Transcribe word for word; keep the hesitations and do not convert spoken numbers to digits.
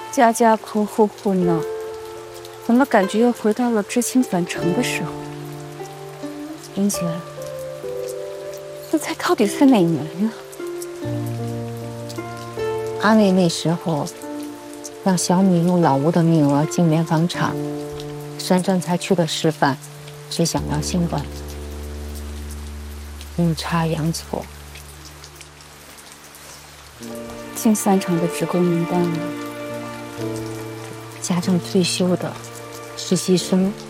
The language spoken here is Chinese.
家家户户户闹，怎么感觉又回到了知青返城的时候？林姐，这才到底是哪年呀？ 阿妹那时候让小米用老吴的名额进棉纺厂，珊珊才去了师范，只想要新冠，阴差阳错。 进三厂的职工名单了。 家政退休的实习生